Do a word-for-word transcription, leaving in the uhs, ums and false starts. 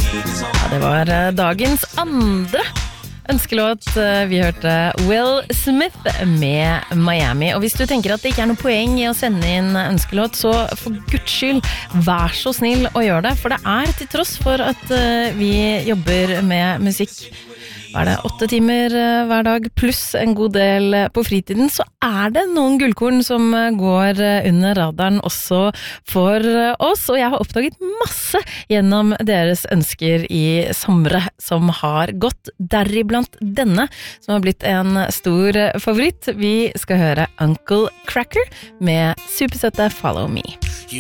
Ja, det var eh, dagens andre ønskelåt. Eh, Vi hørte Will Smith med Miami. Og hvis du tenker at det ikke er noe poeng i å sende inn ønskelåt, så for Guds skyld, vær så snill å gjøre det. For det er til tross for at eh, vi jobber med musikk Hva er det, åtte timer eh, hver dag, pluss en god del eh, på fritiden, så er det noen gullkorn som eh, går eh, under radaren også for eh, oss. Og jeg har oppdaget masse gjennom deres ønsker i somre som har gått, deriblant denne, som har blitt en stor eh, favoritt. Vi skal høre Uncle Cracker med supersøtte Follow Me.